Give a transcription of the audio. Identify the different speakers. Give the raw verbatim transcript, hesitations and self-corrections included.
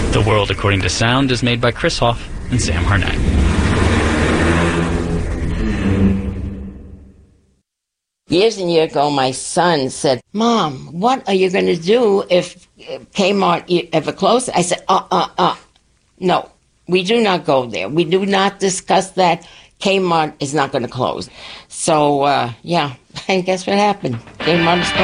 Speaker 1: The World According to Sound is made by Chris Hoff and Sam Harnett.
Speaker 2: Years and years ago, my son said, Mom, what are you going to do if Kmart ever closes? I said, uh, uh, uh, no, we do not go there. We do not discuss that. Kmart is not going to close. So, uh, yeah, and guess what happened? Kmart is closed.